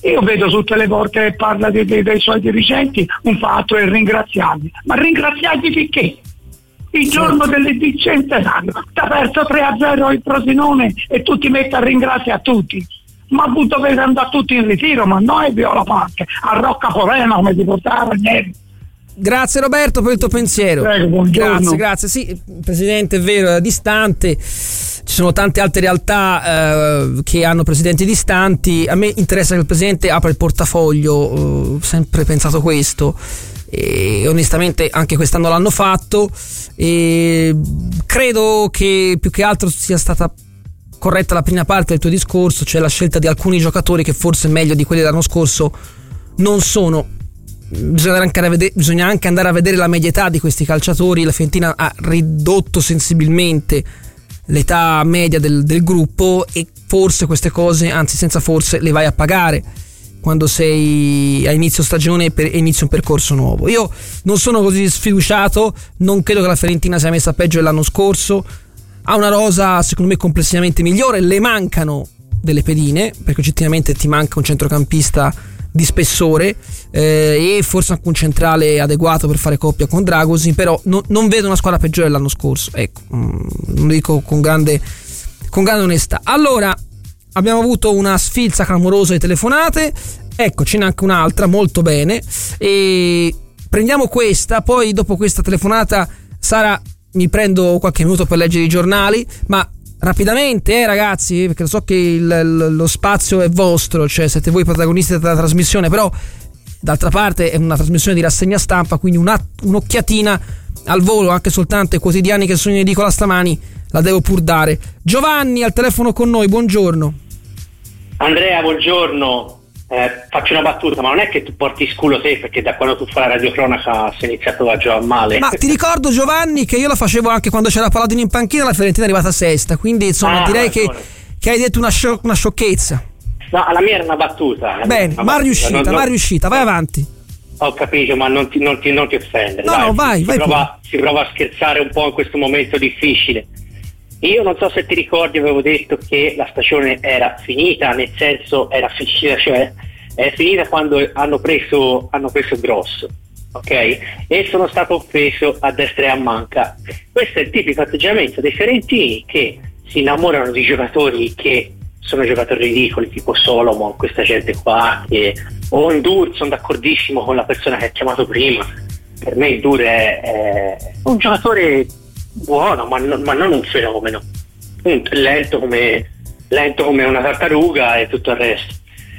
Io vedo tutte le volte che parla dei suoi dirigenti, un fatto è ringraziarli. Ma ringraziarli di che? Il giorno del centenario ti ha perso 3-0 il Frosinone e tu ti metti a ringraziare a tutti. Ma dovete andare tutti in ritiro, ma noi Viola Park, a Rocca Forena come ti portava ieri. Grazie Roberto per il tuo pensiero. Prego, buongiorno. Grazie. Sì, Presidente, è vero, è distante. Ci sono tante altre realtà che hanno presidenti distanti. A me interessa che il Presidente apra il portafoglio, ho sempre pensato questo. E onestamente anche quest'anno l'hanno fatto e credo che più che altro sia stata corretta la prima parte del tuo discorso, cioè la scelta di alcuni giocatori che forse meglio di quelli dell'anno scorso non sono. Bisogna anche andare a vedere la media età di questi calciatori. La Fiorentina ha ridotto sensibilmente l'età media del gruppo e forse queste cose, anzi senza forse, le vai a pagare quando sei a inizio stagione e inizi un percorso nuovo. Io non sono così sfiduciato, non credo che la Fiorentina sia messa peggio dell'anno scorso. Ha una rosa secondo me complessivamente migliore, le mancano delle pedine perché oggettivamente ti manca un centrocampista di spessore e forse anche un centrale adeguato per fare coppia con Dragosin, però non vedo una squadra peggiore dell'anno scorso, ecco, lo dico con grande onestà. Allora, abbiamo avuto una sfilza clamorosa di telefonate, ecco, ce n'è anche un'altra, molto bene, e prendiamo questa, poi dopo questa telefonata Sara mi prendo qualche minuto per leggere i giornali, ma rapidamente ragazzi, perché so che lo spazio è vostro, cioè siete voi protagonisti della trasmissione, però d'altra parte è una trasmissione di rassegna stampa, quindi un'occhiatina al volo anche soltanto ai quotidiani che sono in edicola stamani la devo pur dare. Giovanni al telefono con noi, buongiorno. Andrea, buongiorno. Faccio una battuta, ma non è che tu porti sculo te, perché da quando tu fai la radiocronaca sei iniziato a giocare male. Ma ti ricordo Giovanni che io la facevo anche quando c'era Palladino in panchina, la Fiorentina è arrivata sesta, quindi insomma direi che hai detto una sciocchezza. No, la mia era una battuta. Bene, ma riuscita, vai avanti. Ho capito, ma non ti offendere. No, vai. Si prova a scherzare un po' in questo momento difficile. Io non so se ti ricordi, avevo detto che la stagione era finita, nel senso era finita, cioè è finita quando hanno preso Grosso, ok? E sono stato offeso a destra e a manca. Questo è il tipico atteggiamento dei fiorentini che si innamorano di giocatori che sono giocatori ridicoli, tipo Solomon, questa gente qua, o Ndur. Sono d'accordissimo con la persona che ha chiamato prima. Per me Ndur è un giocatore buono, ma non un fenomeno, lento come una tartaruga e tutto il resto.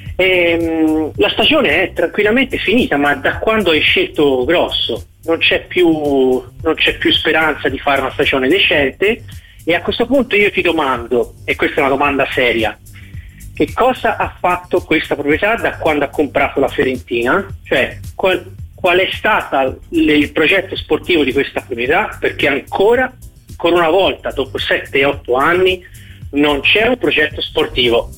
La stagione è tranquillamente finita, ma da quando hai scelto Grosso non c'è più speranza di fare una stagione decente. E a questo punto io ti domando, e questa è una domanda seria, che cosa ha fatto questa proprietà da quando ha comprato la Fiorentina? Cioè qual è stato il progetto sportivo di questa proprietà? Perché ancora una volta, dopo 7-8 anni, non c'è un progetto sportivo.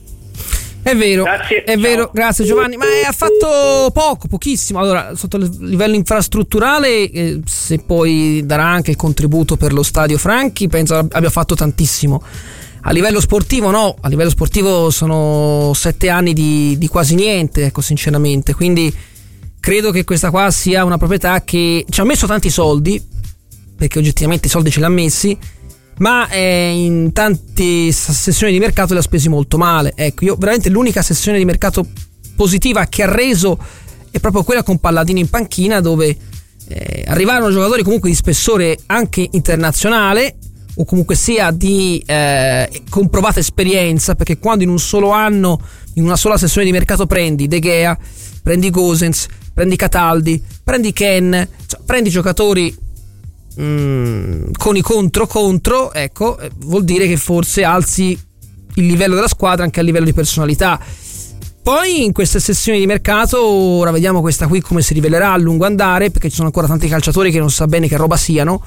È vero, grazie Giovanni, ma ha fatto pochissimo. Allora, sotto il livello infrastrutturale, se poi darà anche il contributo per lo stadio Franchi, penso abbia fatto tantissimo. A livello sportivo no, a livello sportivo sono 7 anni di quasi niente, ecco, sinceramente. Quindi credo che questa qua sia una proprietà che ci ha messo tanti soldi, perché oggettivamente i soldi ce li ha messi, ma in tante sessioni di mercato le ha spesi molto male. Ecco, io veramente l'unica sessione di mercato positiva che ha reso è proprio quella con Palladino in panchina, dove arrivarono giocatori comunque di spessore anche internazionale, o comunque sia di comprovata esperienza, perché quando in un solo anno, in una sola sessione di mercato prendi De Gea, prendi Gosens, prendi Cataldi, prendi Ken, cioè prendi giocatori con i contro, ecco, vuol dire che forse alzi il livello della squadra anche a livello di personalità. Poi in queste sessioni di mercato, ora vediamo questa qui come si rivelerà a lungo andare, perché ci sono ancora tanti calciatori che non sa bene che roba siano,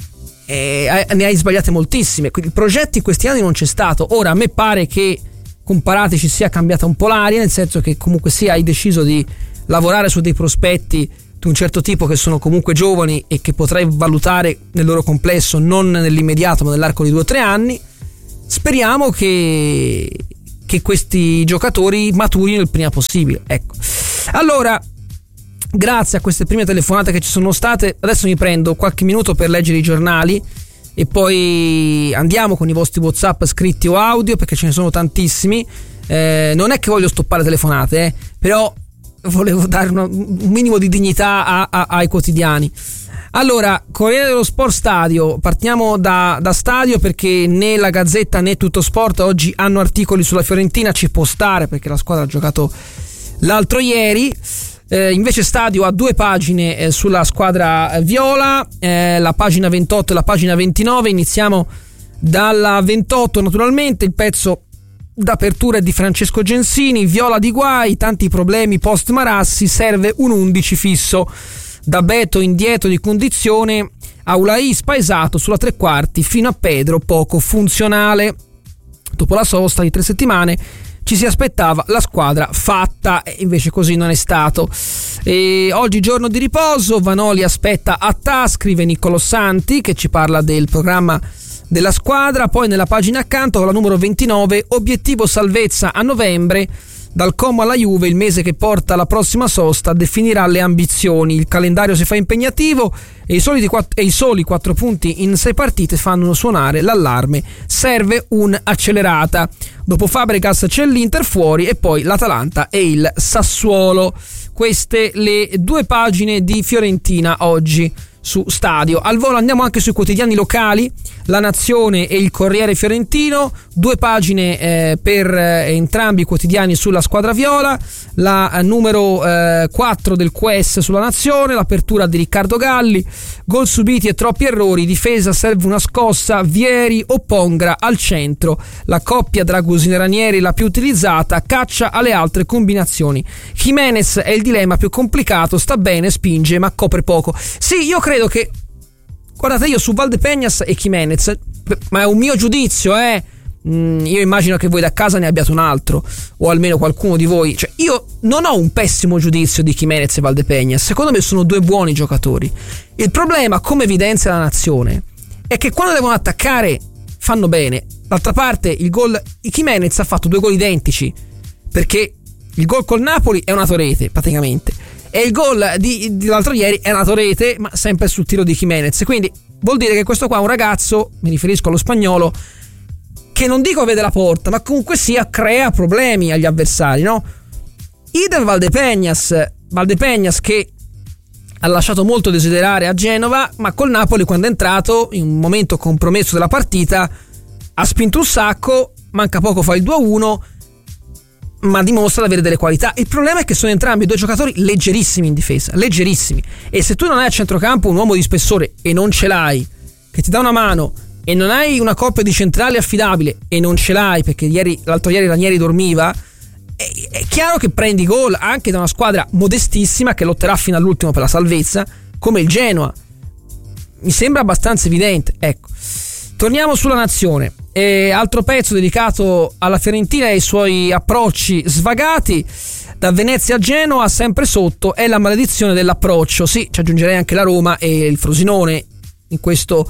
ne hai sbagliate moltissime. Quindi il progetto in questi anni non c'è stato. Ora a me pare che con Parati ci sia cambiata un po' l'aria, nel senso che comunque sia hai deciso di lavorare su dei prospetti di un certo tipo che sono comunque giovani e che potrai valutare nel loro complesso non nell'immediato ma nell'arco di 2 o 3 anni. Speriamo che che questi giocatori maturino il prima possibile. Ecco. Allora, grazie a queste prime telefonate che ci sono state, adesso mi prendo qualche minuto per leggere i giornali e poi andiamo con i vostri WhatsApp scritti o audio, perché ce ne sono tantissimi. Non è che voglio stoppare telefonate, però volevo dare un minimo di dignità ai quotidiani. Allora, Corriere dello Sport Stadio, partiamo da Stadio, perché né la Gazzetta né Tutto Sport oggi hanno articoli sulla Fiorentina, ci può stare perché la squadra ha giocato l'altro ieri. Invece Stadio ha 2 pagine sulla squadra viola, la pagina 28 e la pagina 29. Iniziamo dalla 28, naturalmente. Il pezzo d'apertura è di Francesco Gensini: viola di guai, tanti problemi post Marassi, serve un 11 fisso. Da Beto indietro di condizione, Aulai spaesato sulla tre quarti, fino a Pedro poco funzionale. Dopo la sosta di 3 settimane ci si aspettava la squadra fatta, e invece così non è stato. E oggi giorno di riposo, Vanoli aspetta Attà, scrive Niccolò Santi, che ci parla del programma della squadra. Poi nella pagina accanto, con la numero 29, obiettivo salvezza a novembre. Dal Como alla Juve, il mese che porta alla prossima sosta definirà le ambizioni. Il calendario si fa impegnativo e i soli 4 punti in 6 partite fanno suonare l'allarme. Serve un'accelerata. Dopo Fabregas c'è l'Inter fuori e poi l'Atalanta e il Sassuolo. Queste le 2 pagine di Fiorentina oggi su Stadio. Al volo andiamo anche sui quotidiani locali, La Nazione e il Corriere Fiorentino, 2 pagine per entrambi i quotidiani sulla squadra viola. La numero 4 del QS sulla Nazione, l'apertura di Riccardo Galli: gol subiti e troppi errori, difesa serve una scossa, Vieri o Pongra al centro, la coppia Dragosine-Ranieri la più utilizzata, caccia alle altre combinazioni. Jimenez è il dilemma più complicato, sta bene, spinge ma copre poco. Sì, io credo che, guardate, io su Valdepeñas e Jimenez, ma è un mio giudizio, io immagino che voi da casa ne abbiate un altro, o almeno qualcuno di voi. Cioè, io non ho un pessimo giudizio di Jimenez e Valdepeñas, secondo me sono 2 buoni giocatori. Il problema, come evidenzia La Nazione, è che quando devono attaccare fanno bene. D'altra parte Jimenez ha fatto 2 gol identici, perché il gol col Napoli è una rete praticamente, e il gol di l'altro ieri è una rete, ma sempre sul tiro di Jimenez. Quindi vuol dire che questo qua è un ragazzo, mi riferisco allo spagnolo, che non dico vede la porta, ma comunque sia crea problemi agli avversari, no? Idem Valdepeñas che ha lasciato molto desiderare a Genova, ma col Napoli, quando è entrato in un momento compromesso della partita, ha spinto un sacco, manca poco fa il 2-1, ma dimostra di avere delle qualità. Il problema è che sono entrambi 2 giocatori leggerissimi in difesa, leggerissimi, e se tu non hai a centrocampo un uomo di spessore, e non ce l'hai, che ti dà una mano, e non hai una coppia di centrali affidabile, e non ce l'hai perché l'altro ieri Ranieri dormiva, è chiaro che prendi gol anche da una squadra modestissima che lotterà fino all'ultimo per la salvezza, come il Genoa. Mi sembra abbastanza evidente. Ecco, torniamo sulla Nazione. Altro pezzo dedicato alla Fiorentina e ai suoi approcci svagati. Da Venezia a Genoa, sempre sotto, è la maledizione dell'approccio. Sì, ci aggiungerei anche la Roma e il Frosinone in questo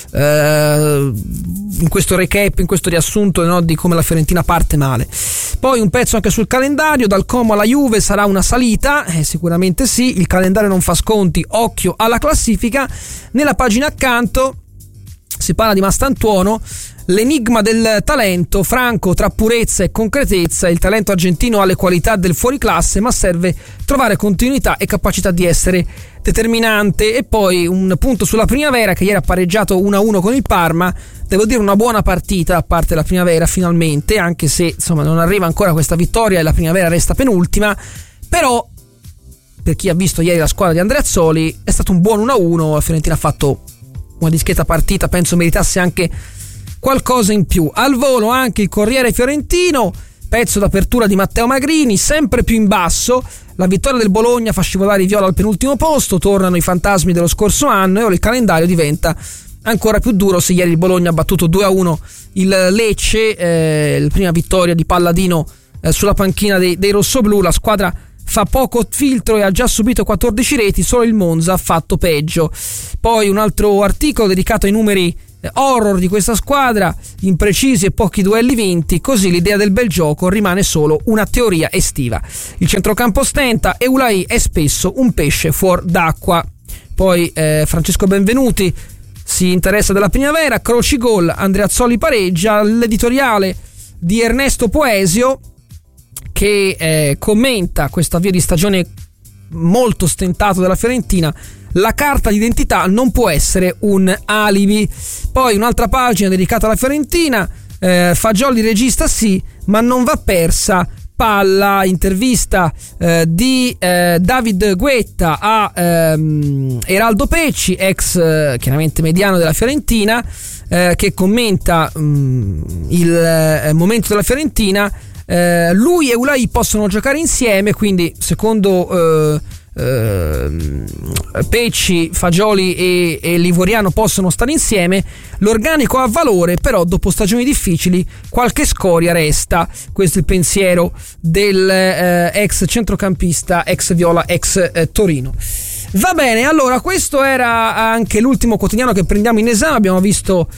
recap, in questo riassunto, no, di come la Fiorentina parte male. Poi un pezzo anche sul calendario: dal Como alla Juve sarà una salita, sicuramente sì, il calendario non fa sconti, occhio alla classifica. Nella pagina accanto si parla di Mastantuono, l'enigma del talento, franco tra purezza e concretezza. Il talento argentino ha le qualità del fuoriclasse, ma serve trovare continuità e capacità di essere determinante. E poi un punto sulla Primavera, che ieri ha pareggiato 1-1 con il Parma. Devo dire una buona partita a parte la Primavera, finalmente, anche se insomma non arriva ancora questa vittoria e la Primavera resta penultima. Però per chi ha visto ieri la squadra di Andreazzoli è stato un buon 1-1. La Fiorentina ha fatto una discreta partita, penso meritasse anche qualcosa in più. Al volo anche il Corriere Fiorentino, pezzo d'apertura di Matteo Magrini, sempre più in basso. La vittoria del Bologna fa scivolare i viola al penultimo posto, tornano i fantasmi dello scorso anno e ora il calendario diventa ancora più duro. Se ieri il Bologna ha battuto 2-1 il Lecce, la prima vittoria di Palladino sulla panchina dei rossoblù, la squadra fa poco filtro e ha già subito 14 reti, solo il Monza ha fatto peggio. Poi un altro articolo dedicato ai numeri horror di questa squadra, imprecisi e pochi duelli vinti, così l'idea del bel gioco rimane solo una teoria estiva. Il centrocampo stenta e Ulai è spesso un pesce fuor d'acqua. Poi Francesco Benvenuti si interessa della Primavera, Croci gol, Andreazzoli pareggia. L'editoriale di Ernesto Poesio che commenta questo avvio di stagione molto stentato della Fiorentina: la carta d'identità non può essere un alibi. Poi un'altra pagina dedicata alla Fiorentina, Fagioli regista sì, ma non va persa palla. Intervista di David Guetta a Eraldo Pecci, ex chiaramente mediano della Fiorentina, che commenta il momento della Fiorentina. Lui e Ulai possono giocare insieme, quindi secondo Pecci, Fagioli e Livoriano possono stare insieme. L'organico ha valore, però dopo stagioni difficili qualche scoria resta. Questo è il pensiero del ex centrocampista, ex Viola, ex Torino. Va bene, allora questo era anche l'ultimo quotidiano che prendiamo in esame. Abbiamo visto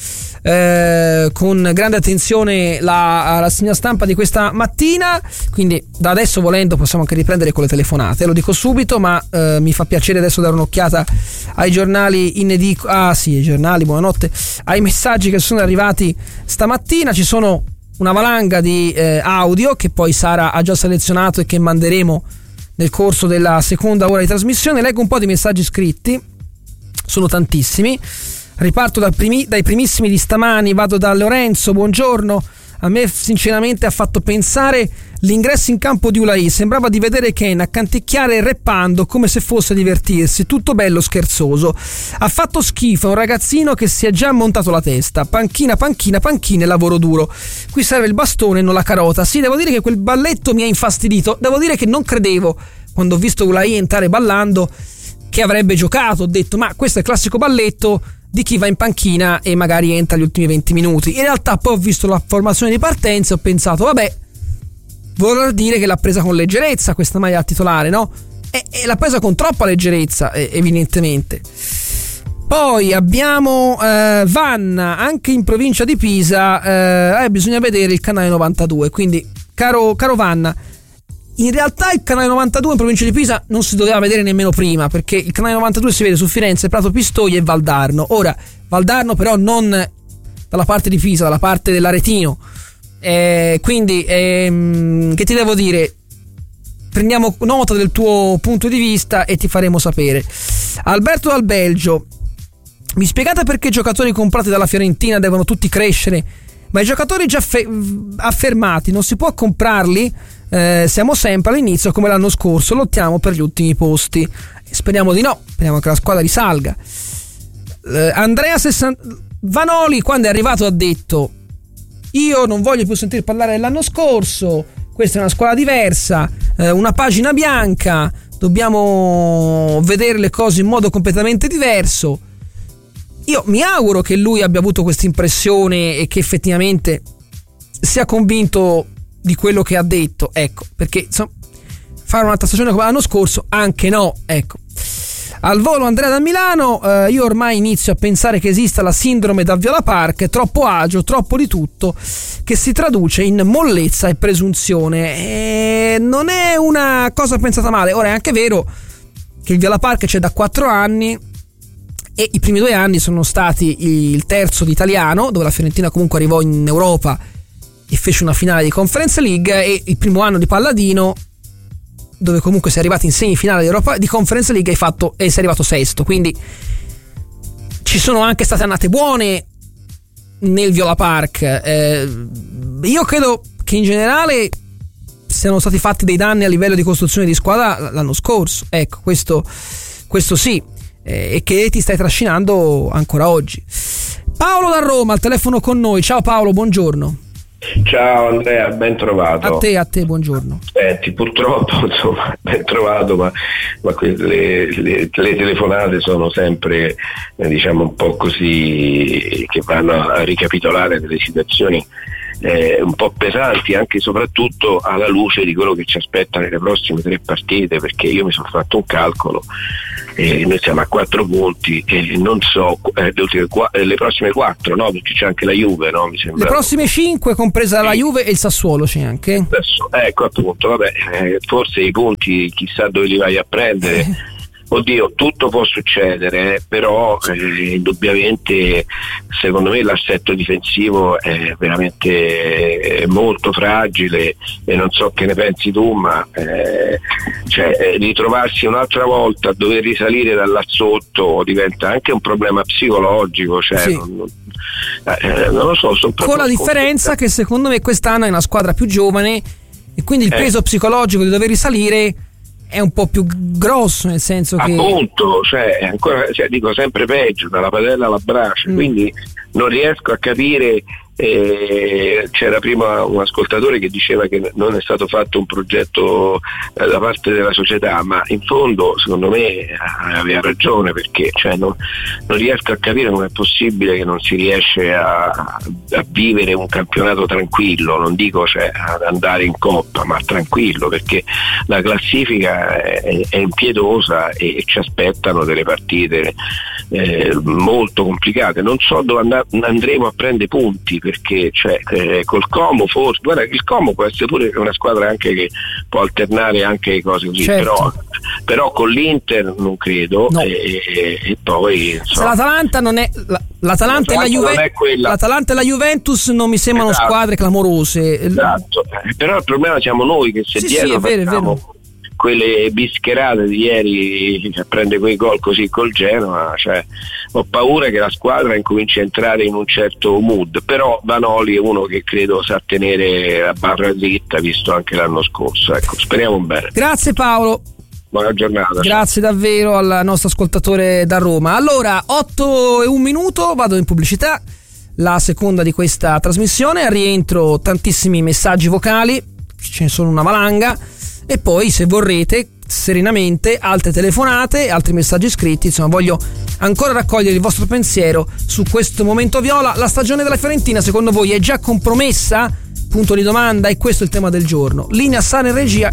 con grande attenzione la rassegna stampa di questa mattina, quindi da adesso volendo possiamo anche riprendere con le telefonate, lo dico subito, ma mi fa piacere adesso dare un'occhiata ai giornali in edicola. I giornali, buonanotte, ai messaggi che sono arrivati stamattina. Ci sono una valanga di audio che poi Sara ha già selezionato e che manderemo nel corso della seconda ora di trasmissione. Leggo un po' di messaggi scritti, sono tantissimi. Riparto dai primissimi di stamani, vado da Lorenzo. Buongiorno, a me sinceramente ha fatto pensare l'ingresso in campo di Ulai, sembrava di vedere Ken accanticchiare rappando come se fosse a divertirsi, tutto bello scherzoso. Ha fatto schifo, è un ragazzino che si è già montato la testa, panchina e lavoro duro, qui serve il bastone e non la carota. Sì, devo dire che quel balletto mi ha infastidito, devo dire che non credevo quando ho visto Ulai entrare ballando che avrebbe giocato. Ho detto, ma questo è il classico balletto di chi va in panchina e magari entra gli ultimi 20 minuti. In realtà poi ho visto la formazione di partenza e ho pensato, vabbè, vorrà dire che l'ha presa con leggerezza questa maglia titolare, no? E l'ha presa con troppa leggerezza, evidentemente. Poi abbiamo Vanna, anche in provincia di Pisa bisogna vedere il canale 92, quindi caro Vanna, in realtà il canale 92 in provincia di Pisa non si doveva vedere nemmeno prima, perché il canale 92 si vede su Firenze, Prato Pistoia e Valdarno. Ora, Valdarno però non dalla parte di Pisa, dalla parte dell'Aretino. Quindi, che ti devo dire? Prendiamo nota del tuo punto di vista e ti faremo sapere. Alberto dal Belgio: mi spiegate perché i giocatori comprati dalla Fiorentina devono tutti crescere? Ma i giocatori già affermati non si può comprarli? Siamo sempre all'inizio come l'anno scorso, lottiamo per gli ultimi posti. Speriamo di no, speriamo che la squadra risalga. Andrea Vanoli, quando è arrivato, ha detto: io non voglio più sentire parlare dell'anno scorso, questa è una squadra diversa, una pagina bianca, dobbiamo vedere le cose in modo completamente diverso. Io mi auguro che lui abbia avuto questa impressione e che effettivamente sia convinto di quello che ha detto, ecco, perché insomma, fare un'altra stagione come l'anno scorso anche no, ecco. Al volo Andrea da Milano: io ormai inizio a pensare che esista la sindrome da Viola Park, troppo agio, troppo di tutto, che si traduce in mollezza e presunzione. Non è una cosa pensata male. Ora è anche vero che il Viola Park c'è da 4 anni e i primi 2 anni sono stati il terzo d'italiano, dove la Fiorentina comunque arrivò in Europa e fece una finale di Conference League, e il primo anno di Palladino, dove comunque sei arrivato in semifinale di Conference League e sei arrivato sesto. Quindi ci sono anche state annate buone nel Viola Park. Io credo che in generale siano stati fatti dei danni a livello di costruzione di squadra l'anno scorso, ecco, questo sì, e che ti stai trascinando ancora oggi. Paolo da Roma al telefono con noi. Ciao Paolo, buongiorno. Ciao Andrea, ben trovato. A te, buongiorno. Senti, purtroppo, insomma, ben trovato, ma le telefonate sono sempre, diciamo, un po' così, che vanno a ricapitolare delle situazioni un po' pesanti, anche e soprattutto alla luce di quello che ci aspetta nelle prossime 3 partite, perché io mi sono fatto un calcolo e noi siamo a 4 punti e non so le prossime 4, no? Perché c'è anche la Juve, no? Mi sembra. Le prossime 5, compresa la Juve e il Sassuolo c'è anche. Adesso, ecco appunto, vabbè, forse i punti chissà dove li vai a prendere. Oddio, tutto può succedere, però indubbiamente secondo me l'assetto difensivo è veramente molto fragile e non so che ne pensi tu, ma ritrovarsi un'altra volta a dover risalire da là sotto diventa anche un problema psicologico, sì. Non lo so, con la differenza che secondo me quest'anno è una squadra più giovane e quindi il peso psicologico di dover risalire è un po' più grosso, nel senso che appunto, ancora dico sempre peggio, dalla padella alla brace, quindi non riesco a capire. C'era prima un ascoltatore che diceva che non è stato fatto un progetto da parte della società, ma in fondo secondo me aveva ragione, perché non riesco a capire come è possibile che non si riesce a vivere un campionato tranquillo, non dico ad andare in coppa, ma tranquillo, perché la classifica è impietosa e ci aspettano delle partite molto complicate. Non so dove andremo a prendere punti, perché col Como forse, guarda, il Como può essere pure una squadra anche che può alternare anche cose così, certo. però con l'Inter non credo, no. E poi se l'Atalanta non è l'Atalanta e la Juventus non mi sembrano squadre clamorose. Esatto, però il problema siamo noi che se dietro è vero. Quelle bischerate di ieri, prende quei gol così col Genoa, ho paura che la squadra incominci a entrare in un certo mood, però Vanoli è uno che credo sa tenere la barra dritta, visto anche l'anno scorso, ecco, speriamo bene. Grazie Paolo. Buona giornata. Grazie davvero al nostro ascoltatore da Roma. Allora, 8:01, vado in pubblicità, la seconda di questa trasmissione, al rientro tantissimi messaggi vocali, ce ne sono una valanga, e poi se vorrete serenamente altre telefonate, altri messaggi scritti, insomma voglio ancora raccogliere il vostro pensiero su questo momento viola. La stagione della Fiorentina secondo voi è già compromessa? Punto di domanda, e questo è il tema del giorno. Linea Sana in regia.